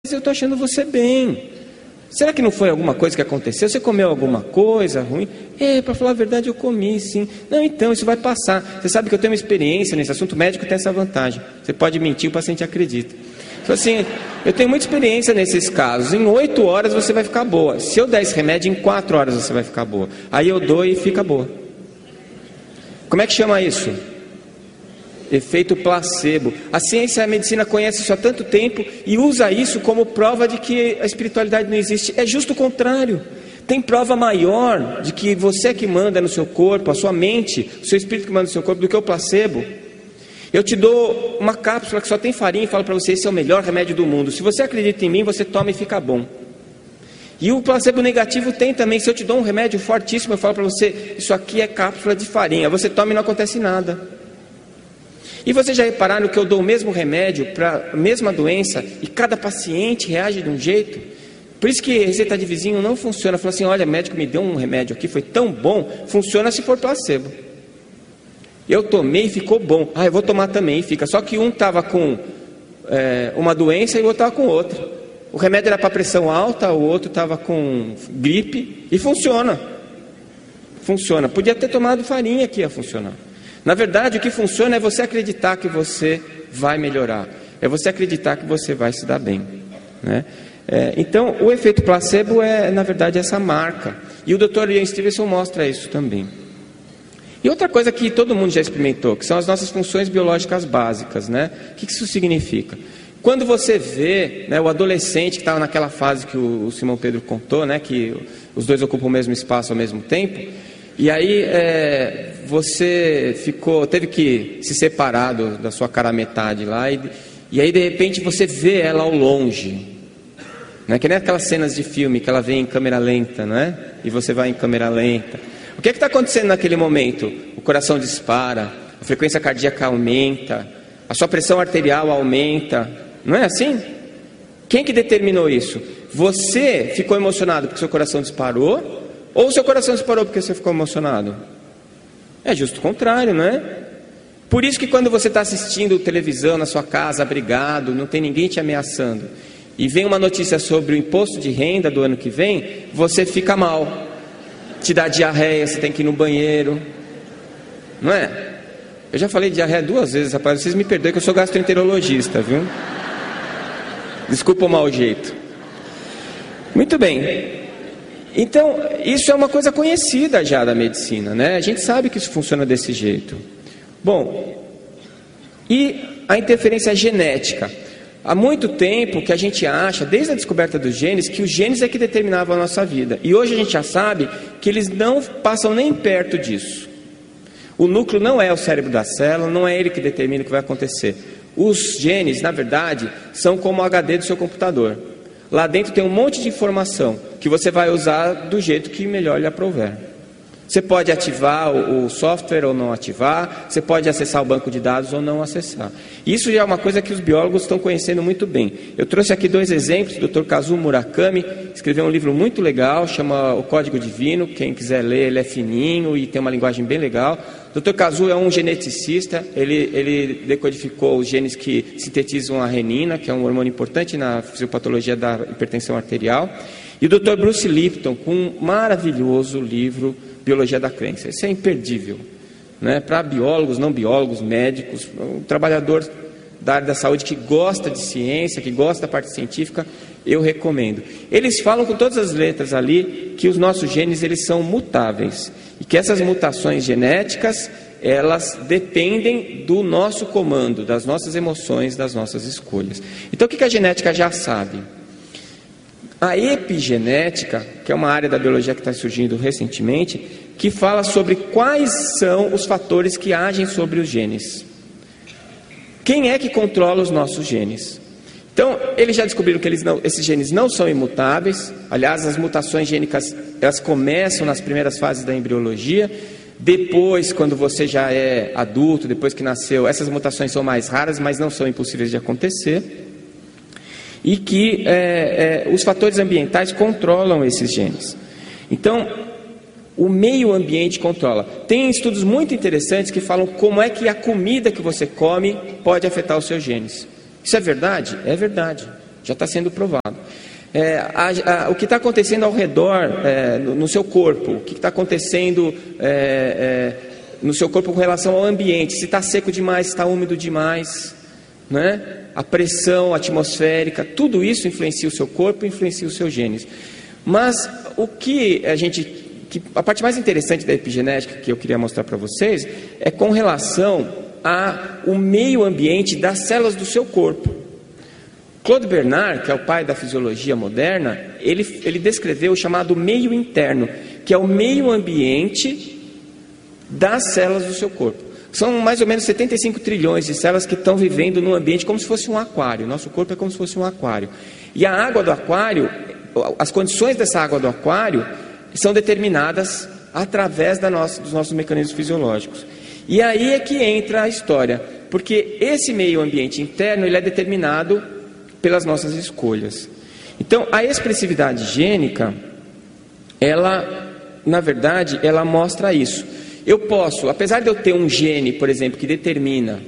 eu estou achando você bem. Será que não foi alguma coisa que aconteceu? Você comeu alguma coisa ruim? Para falar a verdade, eu comi, sim. Não, então, isso vai passar. Você sabe que eu tenho uma experiência nesse assunto, o médico tem essa vantagem. Você pode mentir, o paciente acredita. Então, assim, eu tenho muita experiência nesses casos. Em 8 horas você vai ficar boa. Se eu der esse remédio, em 4 horas você vai ficar boa. Aí eu dou e fica boa. Como é que chama isso? Efeito placebo. A ciência e a medicina conhecem isso há tanto tempo e usa isso como prova de que a espiritualidade não existe. É justo o contrário. Tem prova maior de que você é que manda no seu corpo, a sua mente, o seu espírito que manda no seu corpo, do que o placebo. Eu te dou uma cápsula que só tem farinha e falo para você, esse é o melhor remédio do mundo. Se você acredita em mim, você toma e fica bom. E o placebo negativo tem também. Se eu te dou um remédio fortíssimo, eu falo para você, isso aqui é cápsula de farinha. Você toma e não acontece nada. E vocês já repararam que eu dou o mesmo remédio para a mesma doença e cada paciente reage de um jeito? Por isso que receita de vizinho não funciona. Fala assim, olha, o médico me deu um remédio aqui, foi tão bom. Funciona se for placebo. Eu tomei e ficou bom. Eu vou tomar também e fica. Só que um estava com uma doença e o outro estava com outra. O remédio era para pressão alta, o outro estava com gripe e funciona. Funciona. Podia ter tomado farinha que ia funcionar. Na verdade, o que funciona é você acreditar que você vai melhorar. É você acreditar que você vai se dar bem, né? Então, o efeito placebo é, na verdade, essa marca. E o Dr. Ian Stevenson mostra isso também. E outra coisa que todo mundo já experimentou, que são as nossas funções biológicas básicas, né? O que isso significa? Quando você vê, né, o adolescente que estava naquela fase que o Simão Pedro contou, né, que os dois ocupam o mesmo espaço ao mesmo tempo, e aí você teve que se separar da sua cara metade lá, e aí de repente você vê ela ao longe, né? Que nem aquelas cenas de filme que ela vem em câmera lenta, né? E você vai em câmera lenta. O que está acontecendo naquele momento? O coração dispara, a frequência cardíaca aumenta, a sua pressão arterial aumenta, não é assim? Quem que determinou isso? Você ficou emocionado porque seu coração disparou? Ou seu coração disparou porque você ficou emocionado? É justo o contrário, não é? Por isso que quando você está assistindo televisão na sua casa, abrigado, não tem ninguém te ameaçando, e vem uma notícia sobre o imposto de renda do ano que vem, você fica mal, te dá diarreia, você tem que ir no banheiro, não é? Eu já falei de diarreia 2 vezes, rapaz, vocês me perdoem que eu sou gastroenterologista, viu? Desculpa o mau jeito. Muito bem. Então, isso é uma coisa conhecida já da medicina, né? A gente sabe que isso funciona desse jeito. Bom, e a interferência genética? Há muito tempo que a gente acha, desde a descoberta dos genes, que os genes é que determinavam a nossa vida. E hoje a gente já sabe que eles não passam nem perto disso. O núcleo não é o cérebro da célula, não é ele que determina o que vai acontecer. Os genes, na verdade, são como o HD do seu computador. Lá dentro tem um monte de informação que você vai usar do jeito que melhor lhe aprouver. Você pode ativar o software ou não ativar, você pode acessar o banco de dados ou não acessar. Isso já é uma coisa que os biólogos estão conhecendo muito bem. Eu trouxe aqui 2 exemplos. O Dr. Kazuo Murakami escreveu um livro muito legal, chama O Código Divino. Quem quiser ler, ele é fininho e tem uma linguagem bem legal. O Dr. Kazuo é um geneticista, ele decodificou os genes que sintetizam a renina, que é um hormônio importante na fisiopatologia da hipertensão arterial. E o Dr. Bruce Lipton, com um maravilhoso livro, Biologia da Crença. Isso é imperdível, né? Para biólogos, não biólogos, médicos, um trabalhador da área da saúde que gosta de ciência, que gosta da parte científica, eu recomendo. Eles falam com todas as letras ali que os nossos genes eles são mutáveis e que essas mutações genéticas elas dependem do nosso comando, das nossas emoções, das nossas escolhas. Então o que a genética já sabe? A epigenética, que é uma área da biologia que está surgindo recentemente, que fala sobre quais são os fatores que agem sobre os genes. Quem é que controla os nossos genes? Então, eles já descobriram que esses genes não são imutáveis. Aliás, as mutações gênicas, elas começam nas primeiras fases da embriologia. Depois, quando você já é adulto, depois que nasceu, essas mutações são mais raras, mas não são impossíveis de acontecer. E que os fatores ambientais controlam esses genes. Então, o meio ambiente controla. Tem estudos muito interessantes que falam como é que a comida que você come pode afetar os seus genes. Isso é verdade? É verdade. já está sendo provado. O que está acontecendo ao redor, no seu corpo, o que está acontecendo no seu corpo com relação ao ambiente, se está seco demais, se está úmido demais, né? A pressão atmosférica, tudo isso influencia o seu corpo, influencia os seus genes. Mas a parte mais interessante da epigenética que eu queria mostrar para vocês é com relação ao meio ambiente das células do seu corpo. Claude Bernard, que é o pai da fisiologia moderna, ele descreveu o chamado meio interno, que é o meio ambiente das células do seu corpo. São mais ou menos 75 trilhões de células que estão vivendo num ambiente como se fosse um aquário. Nosso corpo é como se fosse um aquário. E a água do aquário, as condições dessa água do aquário são determinadas através dos nossos mecanismos fisiológicos. E aí é que entra a história, porque esse meio ambiente interno ele é determinado pelas nossas escolhas. Então, a expressividade gênica, na verdade, ela mostra isso. Eu posso, apesar de eu ter um gene, por exemplo, que determina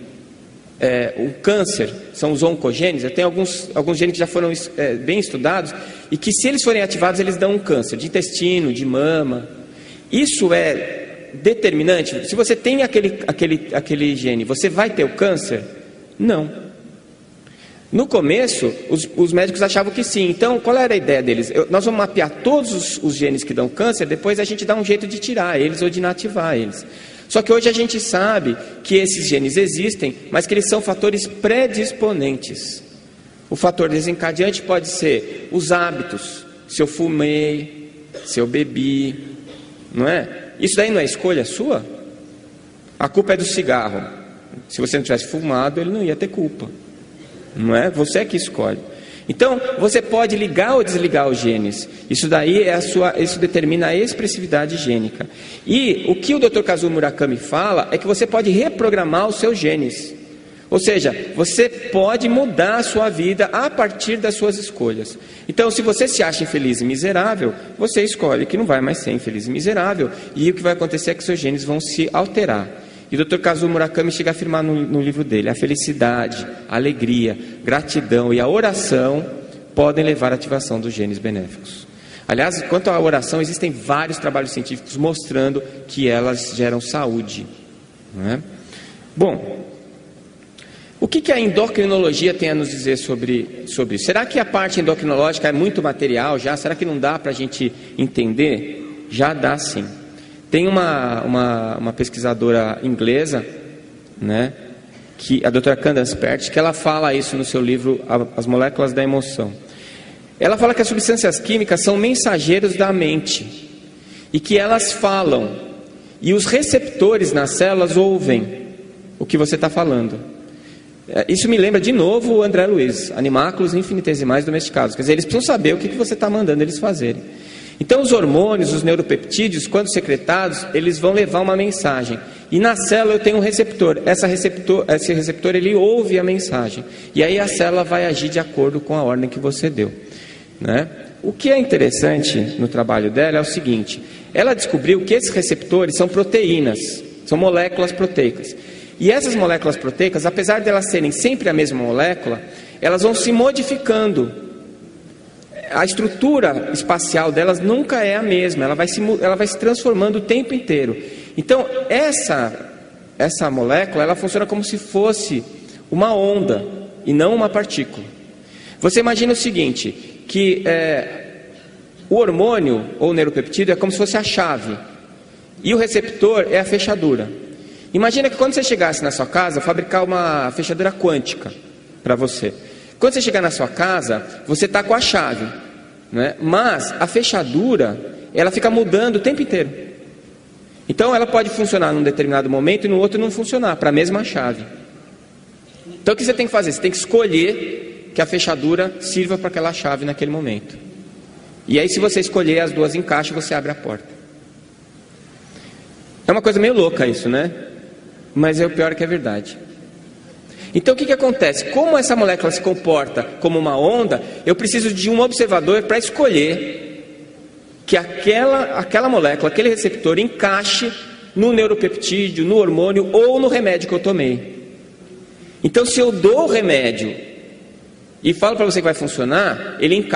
o câncer, são os oncogenes, eu tenho alguns genes que já foram bem estudados, e que se eles forem ativados, eles dão um câncer de intestino, de mama. Isso é determinante? Se você tem aquele gene, você vai ter o câncer? Não. No começo, os médicos achavam que sim. Então, qual era a ideia deles? Nós vamos mapear todos os genes que dão câncer, depois a gente dá um jeito de tirar eles ou de inativar eles. Só que hoje a gente sabe que esses genes existem, mas que eles são fatores predisponentes. O fator desencadeante pode ser os hábitos. Se eu fumei, se eu bebi, não é? Isso daí não é escolha sua? A culpa é do cigarro. Se você não tivesse fumado, ele não ia ter culpa. Não é? Você é que escolhe. Então, você pode ligar ou desligar os genes. Isso daí isso determina a expressividade gênica. E o que o Dr. Kazuo Murakami fala é que você pode reprogramar os seus genes. Ou seja, você pode mudar a sua vida a partir das suas escolhas. Então, se você se acha infeliz e miserável, você escolhe que não vai mais ser infeliz e miserável. E o que vai acontecer é que seus genes vão se alterar. E o Dr. Kazuo Murakami chega a afirmar no livro dele: a felicidade, a alegria, gratidão e a oração podem levar à ativação dos genes benéficos. Aliás, quanto à oração, existem vários trabalhos científicos mostrando que elas geram saúde, não é? Bom, o que a endocrinologia tem a nos dizer sobre isso? Será que a parte endocrinológica é muito material já? Será que não dá para a gente entender? Já dá sim. Tem uma pesquisadora inglesa, né, a doutora Candace Pert, que ela fala isso no seu livro As Moléculas da Emoção. Ela fala que as substâncias químicas são mensageiros da mente e que elas falam, e os receptores nas células ouvem o que você está falando. Isso me lembra de novo o André Luiz, animáculos infinitesimais domesticados. Quer dizer, eles precisam saber o que você está mandando eles fazerem. Então os hormônios, os neuropeptídeos, quando secretados, eles vão levar uma mensagem. E na célula eu tenho um receptor. Esse receptor ele ouve a mensagem. E aí a célula vai agir de acordo com a ordem que você deu, né? O que é interessante no trabalho dela é o seguinte: ela descobriu que esses receptores são proteínas, são moléculas proteicas. E essas moléculas proteicas, apesar de elas serem sempre a mesma molécula, elas vão se modificando. A estrutura espacial delas nunca é a mesma, ela vai se transformando o tempo inteiro. Então, essa molécula, ela funciona como se fosse uma onda e não uma partícula. Você imagina o seguinte, que o hormônio ou o neuropeptídeo é como se fosse a chave e o receptor é a fechadura. Imagina que quando você chegasse na sua casa, fabricar uma fechadura quântica para você. Quando você chegar na sua casa, você está com a chave, né? Mas a fechadura, ela fica mudando o tempo inteiro. Então ela pode funcionar num determinado momento e no outro não funcionar, para a mesma chave. Então o que você tem que fazer? Você tem que escolher que a fechadura sirva para aquela chave naquele momento. E aí, se você escolher, as duas encaixam, você abre a porta. É uma coisa meio louca isso, né? Mas é o pior que é verdade. Então o que acontece? Como essa molécula se comporta como uma onda, eu preciso de um observador para escolher que aquela molécula, aquele receptor encaixe no neuropeptídeo, no hormônio ou no remédio que eu tomei. Então, se eu dou o remédio e falo para você que vai funcionar, ele encaixa